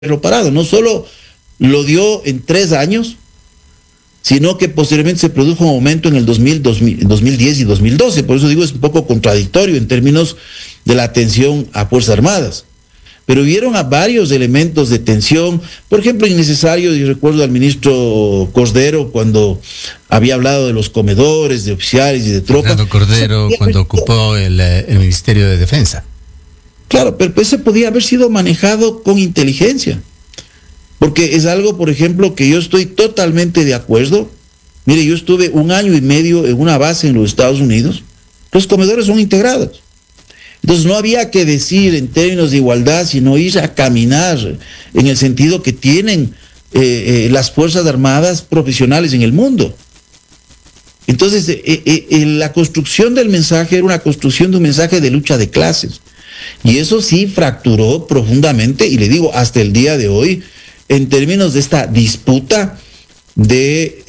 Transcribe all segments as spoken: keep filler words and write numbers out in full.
parado. No solo lo dio en tres años, sino que posteriormente se produjo un aumento en el dos mil, dos mil, dos mil diez y dos mil doce. Por eso digo, es un poco contradictorio en términos de la atención a Fuerzas Armadas. Pero hubieron a varios elementos de tensión, por ejemplo, innecesario, y recuerdo al ministro Cordero cuando había hablado de los comedores, de oficiales y de tropas. Fernando Cordero, cuando ocupó el, el Ministerio de Defensa. Claro, pero ese podía haber sido manejado con inteligencia. Porque es algo, por ejemplo, que yo estoy totalmente de acuerdo. Mire, yo estuve un año y medio en una base en los Estados Unidos. Los comedores son integrados. Entonces no había que decir en términos de igualdad, sino ir a caminar en el sentido que tienen eh, eh, las Fuerzas Armadas profesionales en el mundo. Entonces, eh, eh, eh, la construcción del mensaje era una construcción de un mensaje de lucha de clases. Y eso sí fracturó profundamente, y le digo, hasta el día de hoy, en términos de esta disputa de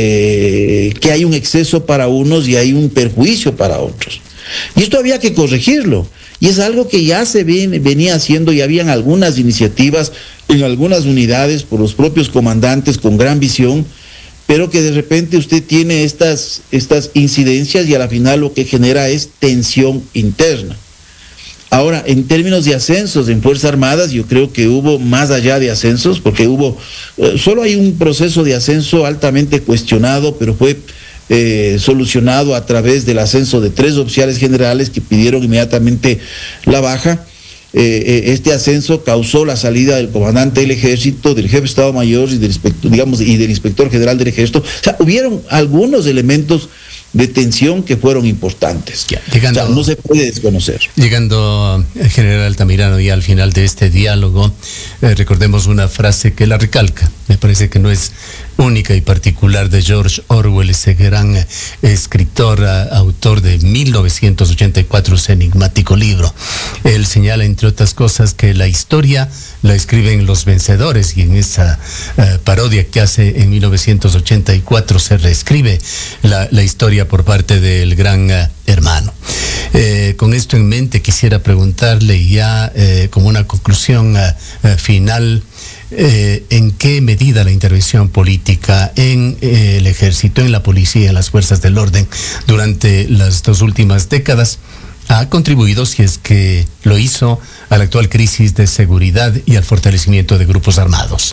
eh, que hay un exceso para unos y hay un perjuicio para otros. Y esto había que corregirlo. Y es algo que ya se ven, venía haciendo, y habían algunas iniciativas en algunas unidades por los propios comandantes con gran visión, pero que de repente usted tiene estas, estas incidencias y a la final lo que genera es tensión interna. Ahora, en términos de ascensos en Fuerzas Armadas, yo creo que hubo más allá de ascensos, porque hubo, eh, solo hay un proceso de ascenso altamente cuestionado, pero fue eh, solucionado a través del ascenso de tres oficiales generales que pidieron inmediatamente la baja. Eh, eh, este ascenso causó la salida del comandante del Ejército, del jefe de Estado Mayor y del inspector, digamos, y del inspector general del Ejército. O sea, hubieron algunos elementos de tensión que fueron importantes. Ya, llegando, o sea, no se puede desconocer. Llegando el general Altamirano ya al final de este diálogo, eh, recordemos una frase que la recalca, me parece que no es única y particular, de George Orwell, ese gran eh, escritor, eh, autor de mil novecientos ochenta y cuatro, ese enigmático libro. Él señala, entre otras cosas, que la historia la escriben los vencedores, y en esa eh, parodia que hace en mil novecientos ochenta y cuatro se reescribe la, la historia por parte del gran uh, hermano. Eh, con esto en mente quisiera preguntarle ya eh, como una conclusión uh, uh, final, eh, ¿en qué medida la intervención política en eh, el ejército, en la policía, en las fuerzas del orden durante las dos últimas décadas ha contribuido, si es que lo hizo, a la actual crisis de seguridad y al fortalecimiento de grupos armados?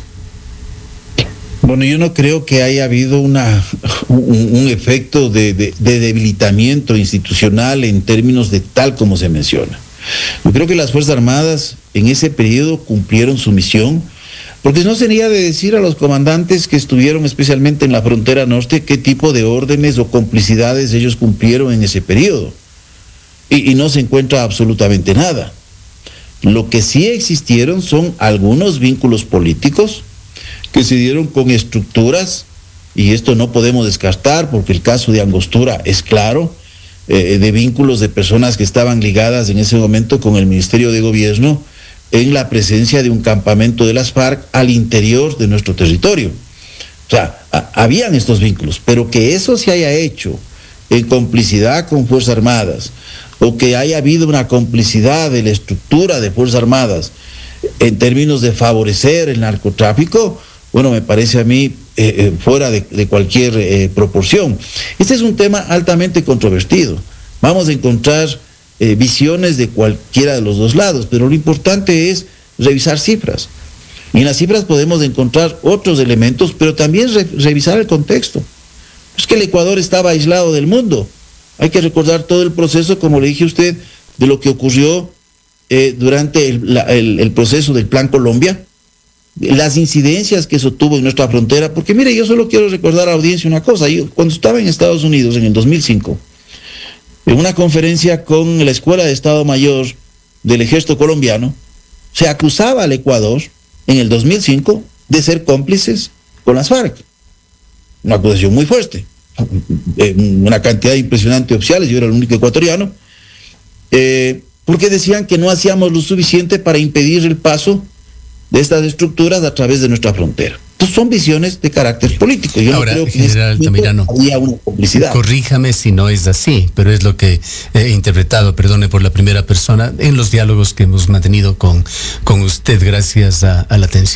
Bueno, yo no creo que haya habido una, un, un efecto de, de, de debilitamiento institucional en términos de tal como se menciona. Yo creo que las Fuerzas Armadas en ese periodo cumplieron su misión, porque no sería de decir a los comandantes que estuvieron especialmente en la frontera norte qué tipo de órdenes o complicidades ellos cumplieron en ese periodo. Y, y no se encuentra absolutamente nada. Lo que sí existieron son algunos vínculos políticos que se dieron con estructuras, y esto no podemos descartar porque el caso de Angostura es claro, eh, de vínculos de personas que estaban ligadas en ese momento con el Ministerio de Gobierno en la presencia de un campamento de las FARC al interior de nuestro territorio. O sea, a, habían estos vínculos, pero que eso se haya hecho en complicidad con Fuerzas Armadas, o que haya habido una complicidad de la estructura de Fuerzas Armadas en términos de favorecer el narcotráfico, bueno, me parece a mí eh, eh, fuera de, de cualquier eh, proporción. Este es un tema altamente controvertido. Vamos a encontrar eh, visiones de cualquiera de los dos lados, pero lo importante es revisar cifras. Y en las cifras podemos encontrar otros elementos, pero también re revisar el contexto. Es que el Ecuador estaba aislado del mundo. Hay que recordar todo el proceso, como le dije a usted, de lo que ocurrió eh, durante el, la, el, el proceso del Plan Colombia, las incidencias que eso tuvo en nuestra frontera, porque mire, yo solo quiero recordar a la audiencia una cosa. Yo, cuando estaba en Estados Unidos en el dos mil cinco, en una conferencia con la Escuela de Estado Mayor del Ejército Colombiano, se acusaba al Ecuador en el dos mil cinco de ser cómplices con las FARC. Una acusación muy fuerte. Una cantidad impresionante de oficiales, yo era el único ecuatoriano, eh, porque decían que no hacíamos lo suficiente para impedir el paso de estas estructuras a través de nuestra frontera. Entonces Entonces son visiones de carácter político. Yo Ahora, no creo que general Altamirano, había una complicidad. Corríjame si no es así, pero es lo que he interpretado, perdone por la primera persona, en los diálogos que hemos mantenido con, con usted, gracias a, a la atención.